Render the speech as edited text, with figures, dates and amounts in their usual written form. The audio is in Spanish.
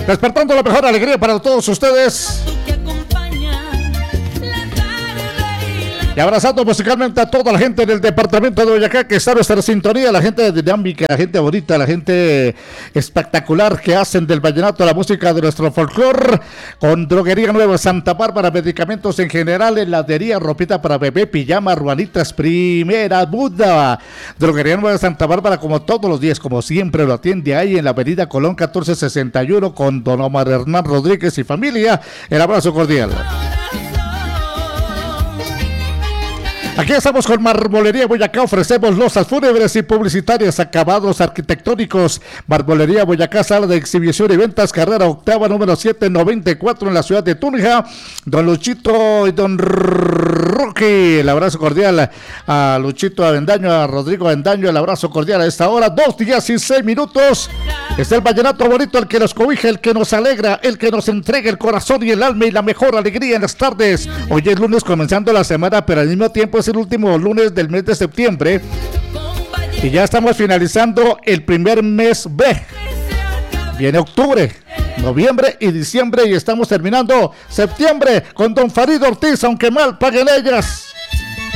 Despertando la mejor alegría para todos ustedes. Y abrazando musicalmente a toda la gente del departamento de Boyacá que está en nuestra sintonía, la gente dinámica, la gente bonita, la gente espectacular que hacen del vallenato la música de nuestro folclor. Con Droguería Nueva Santa Bárbara, medicamentos en general, heladería, ropita para bebé, pijama, ruanitas, primera muda. Droguería Nueva Santa Bárbara, como todos los días, como siempre, lo atiende ahí en la avenida Colón 1461 con don Omar Hernán Rodríguez y familia. El abrazo cordial. Aquí estamos con Marmolería Boyacá, ofrecemos losas fúnebres y publicitarias, acabados arquitectónicos. Marmolería Boyacá, sala de exhibición y ventas, carrera octava, número 794 en la ciudad de Túnija. Don Luchito y don Rocky, el abrazo cordial a Luchito Avendaño, a Rodrigo Avendaño, el abrazo cordial a esta hora, 2:16. Es el vallenato bonito, el que nos cobija, el que nos alegra, el que nos entrega el corazón y el alma y la mejor alegría en las tardes. Hoy es lunes comenzando la semana, pero al mismo tiempo es el último lunes del mes de septiembre y ya estamos finalizando el primer mes B. Viene octubre, noviembre y diciembre y estamos terminando septiembre con don Farid Ortiz, aunque mal paguen ellas.